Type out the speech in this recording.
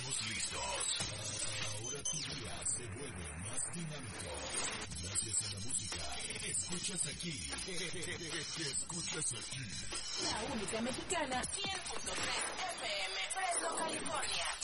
estamos listos. Ahora tu día se vuelve más dinámico. Gracias a la música que escuchas aquí. Que escuchas aquí. La única mexicana, 100.3 FM, Fresno, California.